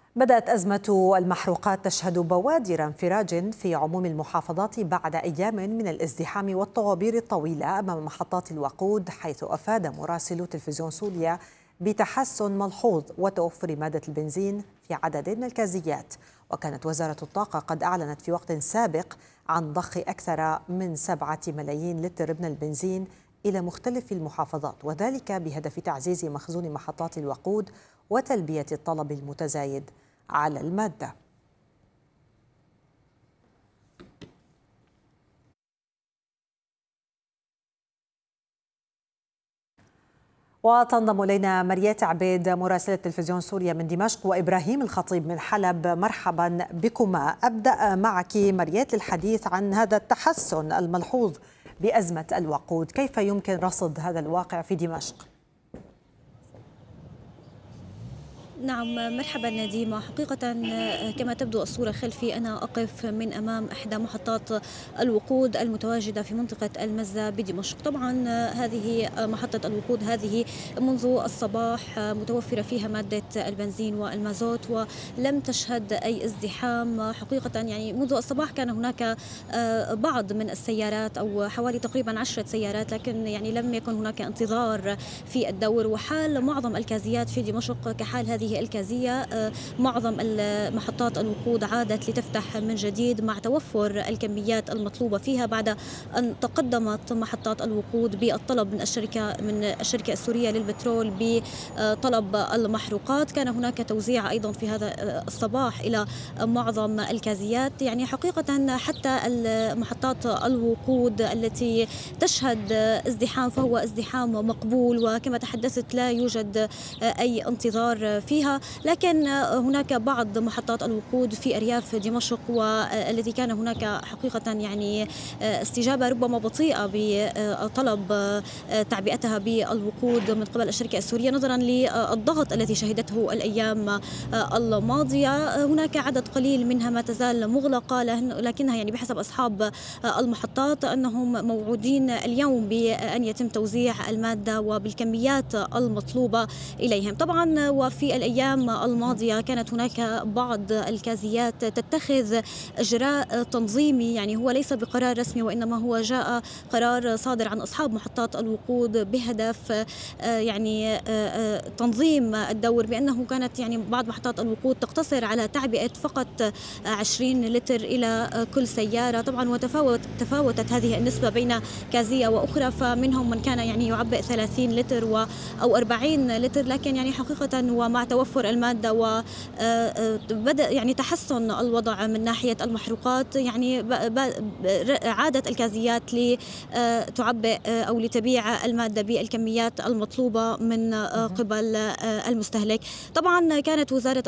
بدأت أزمة المحروقات تشهد بوادر انفراج في عموم المحافظات بعد أيام من الازدحام والطوابير الطويلة أمام محطات الوقود، حيث أفاد مراسلو تلفزيون سوريا بتحسن ملحوظ وتوفر مادة البنزين في عدد من الكازيات. وكانت وزارة الطاقة قد أعلنت في وقت سابق عن ضخ أكثر من 7 ملايين لتر من البنزين إلى مختلف المحافظات، وذلك بهدف تعزيز مخزون محطات الوقود وتلبية الطلب المتزايد على المادة. وتنضم إلينا مريات عبيد مراسلة تلفزيون سوريا من دمشق وإبراهيم الخطيب من حلب. مرحبا بكما. أبدأ معك مريات الحديث عن هذا التحسن الملحوظ بأزمة الوقود، كيف يمكن رصد هذا الواقع في دمشق؟ نعم، مرحبا نديمة. حقيقة كما تبدو الصورة خلفي، أنا أقف من أمام إحدى محطات الوقود المتواجدة في منطقة المزة بدمشق. طبعا هذه محطة الوقود هذه منذ الصباح متوفرة فيها مادة البنزين والمازوت، ولم تشهد أي ازدحام. حقيقة يعني منذ الصباح كان هناك بعض من السيارات أو حوالي تقريبا 10 سيارات، لكن يعني لم يكن هناك انتظار في الدور. وحال معظم الكازيات في دمشق كحال هذه الكازية، معظم محطات الوقود عادت لتفتح من جديد مع توفر الكميات المطلوبة فيها، بعد أن تقدمت محطات الوقود بالطلب من الشركة السورية للبترول بطلب المحروقات. كان هناك توزيع أيضا في هذا الصباح إلى معظم الكازيات. يعني حقيقة حتى محطات الوقود التي تشهد ازدحام فهو ازدحام مقبول، وكما تحدثت لا يوجد أي انتظار فيها. لكن هناك بعض محطات الوقود في أرياف دمشق والتي كان هناك حقيقة يعني استجابة ربما بطيئة بطلب تعبئتها بالوقود من قبل الشركة السورية نظرا للضغط الذي شهدته الأيام الماضية. هناك عدد قليل منها ما تزال مغلقة، لكنها يعني بحسب أصحاب المحطات أنهم موعودين اليوم بأن يتم توزيع المادة وبالكميات المطلوبة إليهم. طبعا وفي الأيام الماضية كانت هناك بعض الكازيات تتخذ إجراء تنظيمي، يعني هو ليس بقرار رسمي وإنما هو جاء قرار صادر عن أصحاب محطات الوقود بهدف يعني تنظيم الدور، بأنه كانت يعني بعض محطات الوقود تقتصر على تعبئة فقط 20 لتر إلى كل سيارة. طبعا وتفاوتت هذه النسبة بين كازية وأخرى، فمنهم من كان يعني يعبئ 30 لتر أو 40 لتر، لكن يعني حقيقة ومع توفر المادة وبدأ يعني تحسن الوضع من ناحية المحروقات، يعني عادت الكازيات لتعبئ أو لتبيع المادة بالكميات المطلوبة من قبل المستهلك. طبعا كانت وزارة